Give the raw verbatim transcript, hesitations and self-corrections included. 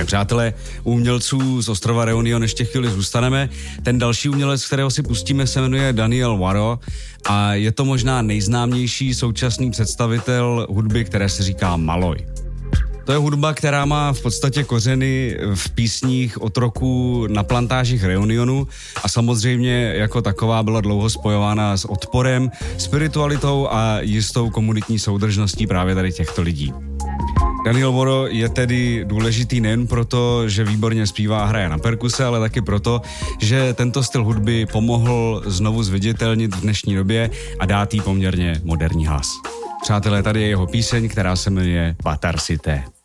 Tak přátelé, u umělců z ostrova Reunion ještě chvíli zůstaneme. Ten další umělec, kterého si pustíme, se jmenuje Daniel Waro a je to možná nejznámější současný představitel hudby, které se říká Maloj. To je hudba, která má v podstatě kořeny v písních otroků na plantážích Reunionu a samozřejmě jako taková byla dlouho spojována s odporem, spiritualitou a jistou komunitní soudržností právě tady těchto lidí. Daniel Waro je tedy důležitý nejen proto, že výborně zpívá a hraje na perkuse, ale taky proto, že tento styl hudby pomohl znovu zviditelnit v dnešní době a dát jí poměrně moderní hlas. Přátelé, tady je jeho píseň, která se jmenuje Patarsité.